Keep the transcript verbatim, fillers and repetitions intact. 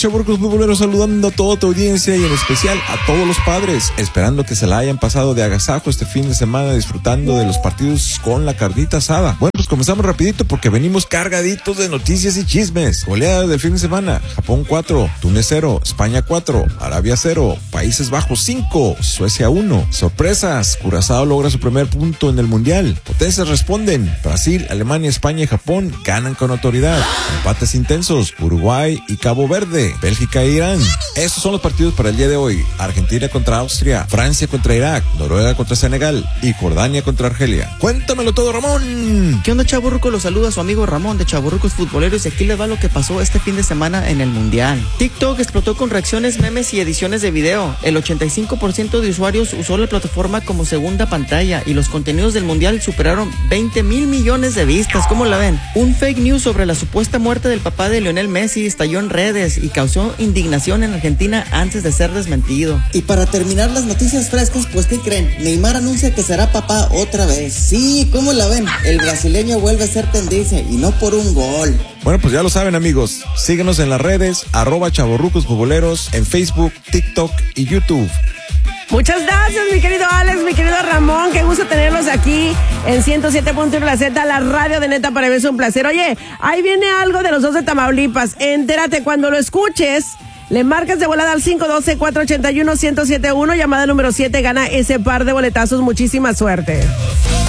Chavorrucos futboleros, saludando a toda tu audiencia y en especial a todos los padres, esperando que se la hayan pasado de agasajo este fin de semana disfrutando de los partidos con la carnita asada. Bueno, pues comenzamos rapidito porque venimos cargaditos de noticias y chismes. Goleada del fin de semana: Japón cuatro, Túnez cero, España cuatro, Arabia cero, Países Bajos cinco, Suecia uno. Sorpresas: Curazao logra su primer punto en el Mundial. Potencias responden: Brasil, Alemania, España y Japón ganan con autoridad. Empates intensos: Uruguay y Cabo Verde, Bélgica e Irán. Estos son los partidos para el día de hoy: Argentina contra Austria, Francia contra Irak, Noruega contra Senegal y Jordania contra Argelia. Cuéntamelo todo, Ramón. ¿Qué onda, chavorruco? Los saluda a su amigo Ramón de Chavorrucos Futboleros y aquí les va lo que pasó este fin de semana en el Mundial. TikTok explotó con reacciones, memes y ediciones de video. El ochenta y cinco por ciento de usuarios usó la plataforma como segunda pantalla y los contenidos del Mundial superaron veinte mil millones de vistas. ¿Cómo la ven? Un fake news sobre la supuesta muerte del papá de Lionel Messi estalló en redes y causó indignación en Argentina antes de ser desmentido. Y para terminar las noticias frescas, pues ¿qué creen? Neymar anuncia que será papá otra vez. Sí, ¿cómo la ven? El brasileño vuelve a ser tendencia y no por un gol. Bueno, pues ya lo saben, amigos. Síguenos en las redes, arroba Chavorrucos Futboleros, en Facebook, TikTok y YouTube. Muchas gracias, mi querido Alex, mi querido Ramón. Qué gusto tenerlos aquí en ciento siete punto uno La Z, la radio de Neta. Para mí es un placer. Oye, ahí viene algo de los dos de Tamaulipas. Entérate cuando lo escuches. Le marcas de volada al cinco uno dos, cuatro ocho uno, uno cero siete uno. Llamada número siete. Gana ese par de boletazos. Muchísima suerte.